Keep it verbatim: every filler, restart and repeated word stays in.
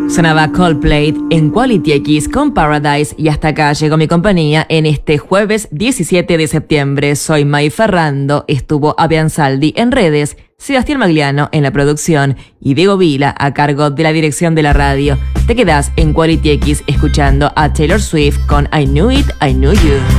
Sonaba Coldplay en Quality X con Paradise y hasta acá llegó mi compañía en este jueves diecisiete de septiembre. Soy May Ferrando, estuvo Abian Saldi en redes, Sebastián Magliano en la producción y Diego Vila a cargo de la dirección de la radio. Te quedás en Quality X escuchando a Taylor Swift con I Knew It, I Knew You.